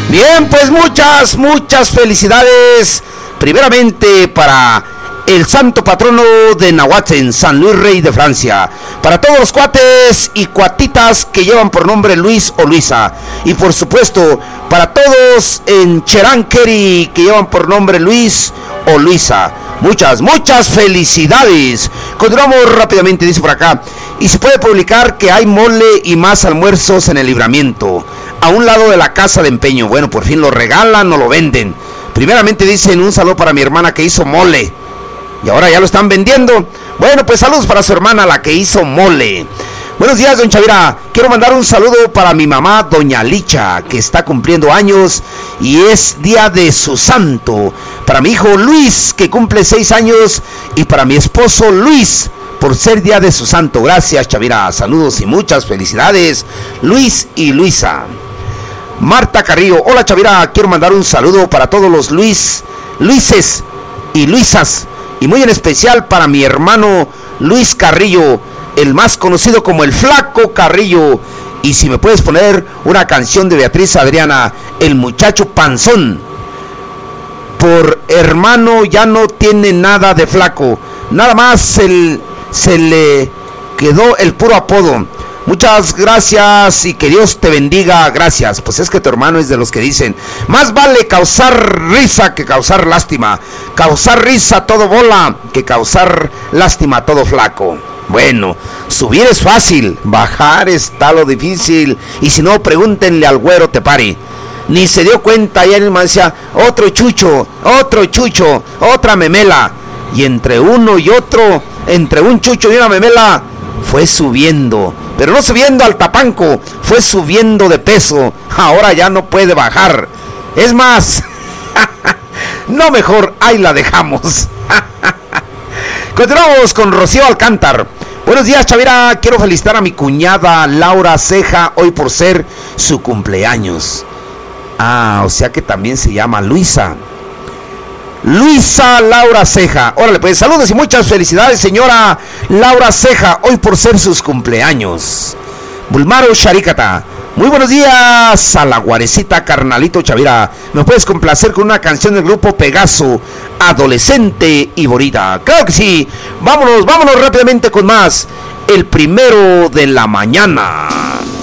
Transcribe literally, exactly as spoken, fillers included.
Bien, pues muchas, muchas felicidades. Primeramente para el santo patrono de Nahuatl, San Luis Rey de Francia. Para todos los cuates y cuatitas que llevan por nombre Luis o Luisa. Y por supuesto, para todos en Cheranqueri que llevan por nombre Luis o Luisa. Muchas, muchas felicidades. Continuamos rápidamente, dice por acá. Y se puede publicar que hay mole y más almuerzos en el Libramiento, a un lado de la casa de empeño. Bueno, por fin lo regalan o lo venden. Primeramente dicen un saludo para mi hermana que hizo mole. Y ahora ya lo están vendiendo. Bueno, pues saludos para su hermana, la que hizo mole. Buenos días, don Chavira. Quiero mandar un saludo para mi mamá, doña Licha, que está cumpliendo años y es día de su santo. Para mi hijo Luis, que cumple seis años. Y para mi esposo Luis, por ser día de su santo. Gracias, Chavira. Saludos y muchas felicidades, Luis y Luisa. Marta Carrillo. Hola, Chavira. Quiero mandar un saludo para todos los Luis, Luises y Luisas. Y muy en especial para mi hermano Luis Carrillo, el más conocido como el Flaco Carrillo. Y si me puedes poner una canción de Beatriz Adriana, El Muchacho Panzón. Por hermano ya no tiene nada de flaco. Nada más se, se le quedó el puro apodo. Muchas gracias y que Dios te bendiga. Gracias. Pues es que tu hermano es de los que dicen: más vale causar risa que causar lástima. Causar risa todo bola que causar lástima todo flaco. Bueno, subir es fácil, bajar está lo difícil. Y si no, pregúntenle al güero te pare. Ni se dio cuenta y él me decía: otro chucho, otro chucho, otra memela. Y entre uno y otro, entre un chucho y una memela, fue subiendo. Pero no subiendo al tapanco, fue subiendo de peso. Ahora ya no puede bajar. Es más, no, mejor ahí la dejamos. Continuamos con Rocío Alcántar. Buenos días, Chavira. Quiero felicitar a mi cuñada Laura Ceja hoy por ser su cumpleaños. Ah, o sea que también se llama Luisa. Luisa Laura Ceja. Órale, pues saludos y muchas felicidades, señora Laura Ceja, hoy por ser sus cumpleaños. Bulmaro Sharikata. Muy buenos días a la guarecita, carnalito Chavira. ¿Me puedes complacer con una canción del grupo Pegaso, Adolescente y Bonita? Claro que sí. Vámonos, vámonos rápidamente con más. El primero de la mañana.